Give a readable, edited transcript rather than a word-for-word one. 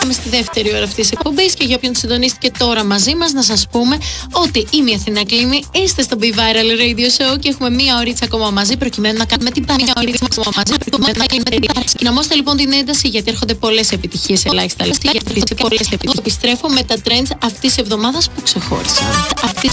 Πάμε στη δεύτερη ώρα αυτής της εκπομπής και για όποιον συντονίστηκε τώρα μαζί μας, να σας πούμε ότι είμαι η Αθηνά Κλίμη, είστε στο Be Viral Radio Show και έχουμε μία ωρίτσα ακόμα μαζί προκειμένου να κάνουμε την μία ωρίτσα ακόμα μαζί προκειμένου να κάνουμε την παρέα. Κοινομώστε λοιπόν την ένταση γιατί έρχονται πολλές επιτυχίες σε ελάχιστα λεφτά. Επιστρέφω με τα trends αυτής της εβδομάδας που ξεχώρισαν.